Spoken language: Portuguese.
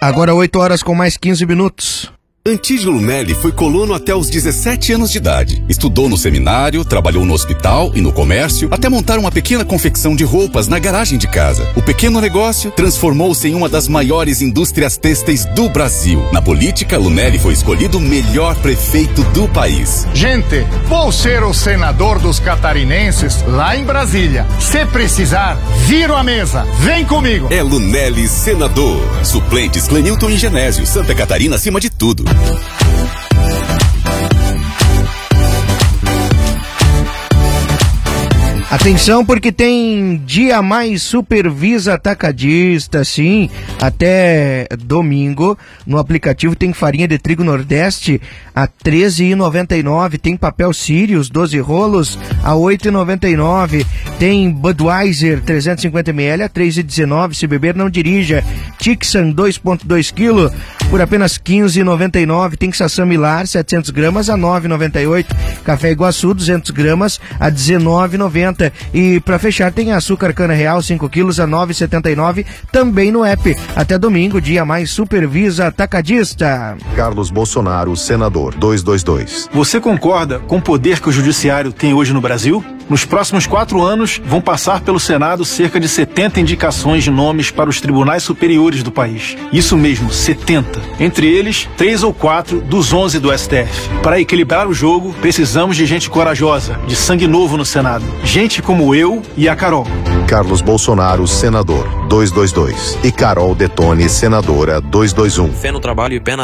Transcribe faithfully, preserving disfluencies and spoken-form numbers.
Agora oito horas com mais quinze minutos. Antídio Lunelli foi colono até os dezessete anos de idade. Estudou no seminário, trabalhou no hospital e no comércio, até montar uma pequena confecção de roupas na garagem de casa. O pequeno negócio transformou-se em uma das maiores indústrias têxteis do Brasil. Na política, Lunelli foi escolhido o melhor prefeito do país. Gente, vou ser o senador dos catarinenses lá em Brasília. Se precisar, viro a mesa. Vem comigo. É Lunelli senador. Suplentes Clenilton e Genésio. Santa Catarina acima de tudo. Atenção, porque tem Dia Mais Supervisa Atacadista, sim, até domingo. No aplicativo tem farinha de trigo Nordeste a treze reais e noventa e nove centavos, tem papel Sirius, doze rolos a oito reais e noventa e nove centavos, tem Budweiser trezentos e cinquenta mililitros a três reais e dezenove centavos, se beber não dirija. Tixan dois vírgula dois quilos por apenas quinze reais e noventa e nove centavos, tem Sassam Milar setecentos gramas a nove reais e noventa e oito centavos, Café Iguaçu duzentos gramas a dezenove reais e noventa centavos. E para fechar tem açúcar cana real cinco quilos a nove reais e setenta e nove centavos, também no app. Até domingo, Dia Mais Supervisa Atacadista. Carlos Bolsonaro, senador, duzentos e vinte e dois. Você concorda com o poder que o judiciário tem hoje no Brasil? Nos próximos quatro anos, vão passar pelo Senado cerca de setenta indicações de nomes para os tribunais superiores do país. Isso mesmo, setenta. Entre eles, três ou quatro dos onze do S T F. Para equilibrar o jogo, precisamos de gente corajosa, de sangue novo no Senado. Gente como eu e a Carol. Carlos Bolsonaro, senador, duzentos e vinte e dois. E Carol Detone, senadora, duzentos e vinte e um. Fé no trabalho e pé na